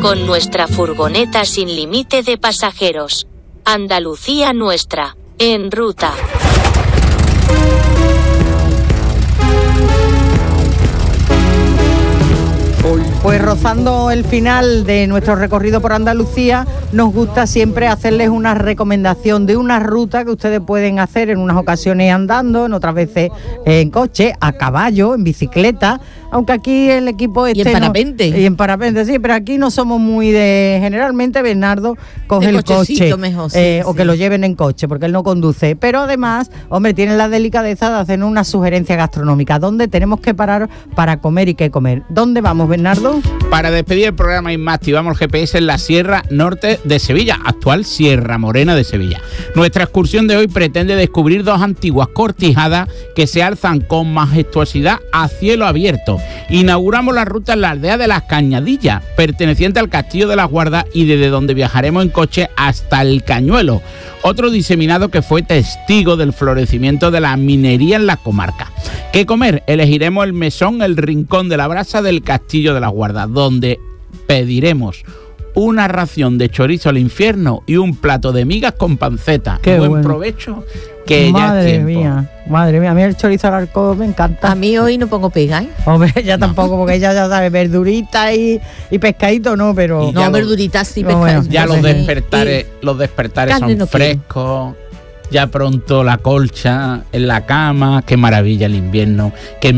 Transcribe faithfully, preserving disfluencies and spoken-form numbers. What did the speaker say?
con nuestra furgoneta sin límite de pasajeros. Andalucía nuestra, en ruta. Pues rozando el final de nuestro recorrido por Andalucía, nos gusta siempre hacerles una recomendación de una ruta que ustedes pueden hacer en unas ocasiones andando, en otras veces en coche, a caballo, en bicicleta, aunque aquí el equipo este... Y en parapente. No, y en parapente, sí, pero aquí no somos muy de... Generalmente Bernardo coge el coche, mejor, sí, eh, sí. o que lo lleven en coche, porque él no conduce. Pero además, hombre, tienen la delicadeza de hacer una sugerencia gastronómica. ¿Dónde tenemos que parar para comer y qué comer? ¿Dónde vamos, Bernardo? Para despedir el programa Inma, activamos el G P S en la Sierra Norte de Sevilla, actual Sierra Morena de Sevilla. Nuestra excursión de hoy pretende descubrir dos antiguas cortijadas que se alzan con majestuosidad a cielo abierto. Inauguramos la ruta en la aldea de Las Cañadillas, perteneciente al Castillo de las Guardas, y desde donde viajaremos en coche hasta el Cañuelo, otro diseminado que fue testigo del florecimiento de la minería en la comarca. ¿Qué comer? Elegiremos el mesón El Rincón de la Brasa del Castillo de las Guardas, donde pediremos una ración de chorizo al infierno y un plato de migas con panceta. Qué Buen bueno. provecho, que Madre ya es tiempo. mía, madre mía, a mí el chorizo al arco me encanta. A mí hoy no pongo pega, ¿eh? Hombre, ya tampoco, porque ella ya sabe, verdurita y, y pescadito no, pero... Y No, ya lo- verduritas sí, No, pescado. bueno, Ya los Sí. despertares, los despertares Carne son no quiero. frescos. Ya pronto la colcha en la cama. Qué maravilla el invierno. Qué